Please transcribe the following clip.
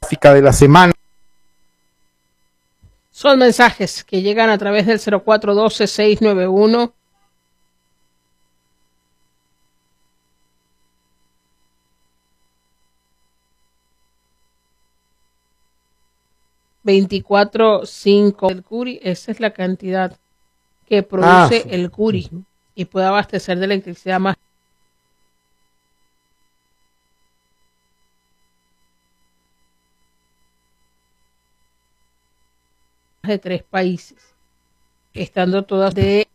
gráfica de la semana. Son mensajes que llegan a través del 0412-691. $24.5 el Curi, esa es la cantidad que produce el Curi y puede abastecer de electricidad más de 3 países, estando todas de